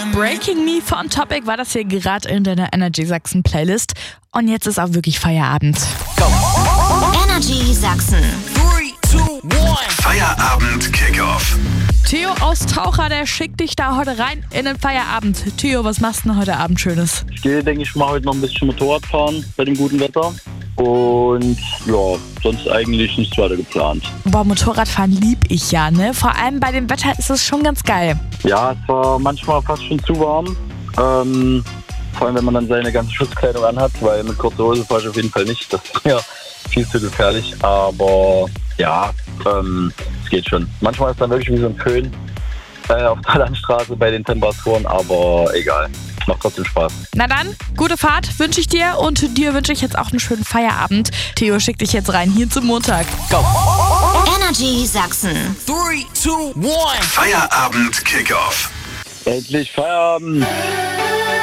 Breaking Me von Topic war das hier gerade in deiner Energy Sachsen Playlist. Und jetzt ist auch wirklich Feierabend. Go. Energy Sachsen. 3, 2, 1. Feierabend Kickoff. Theo aus Taucher, der schickt dich da heute rein in den Feierabend. Theo, was machst du denn heute Abend Schönes? Ich gehe, denke ich, mal heute noch ein bisschen Motorrad fahren bei dem guten Wetter. Und ja, sonst eigentlich nichts weiter geplant. Boah, Motorradfahren lieb ich ja, ne? Vor allem bei dem Wetter ist es schon ganz geil. Ja, es war manchmal fast schon zu warm. Vor allem, wenn man dann seine ganze Schutzkleidung anhat, weil mit kurzer Hose fahre ich auf jeden Fall nicht. Das ist mir viel zu gefährlich. Aber ja, es geht schon. Manchmal ist es dann wirklich wie so ein Föhn auf der Landstraße bei den Temperaturen, aber egal. Macht trotzdem Spaß. Na dann, gute Fahrt wünsche ich dir und dir wünsche ich jetzt auch einen schönen Feierabend. Theo schickt dich jetzt rein hier zum Montag. Go. Energy Sachsen. 3, 2, 1. Feierabend Kickoff. Endlich Feierabend.